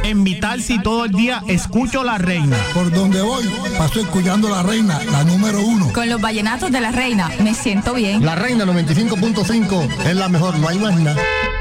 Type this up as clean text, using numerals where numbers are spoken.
En mi taxi todo el día escucho La Reina. Por donde voy, paso escuchando La Reina, la número 1. Con los vallenatos de La Reina, me siento bien. La Reina 95.5 es la mejor, no hay más nada.